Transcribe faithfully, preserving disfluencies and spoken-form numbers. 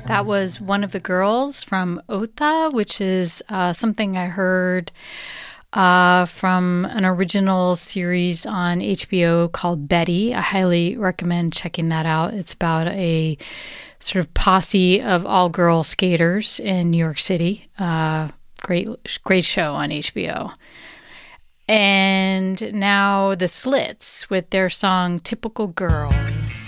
That was One of the Girls from Otha, which is uh, something I heard uh, from an original series on H B O called Betty. I highly recommend checking that out. It's about a sort of posse of all-girl skaters in New York City. Uh, great, great show on H B O. And now the Slits with their song Typical Girls.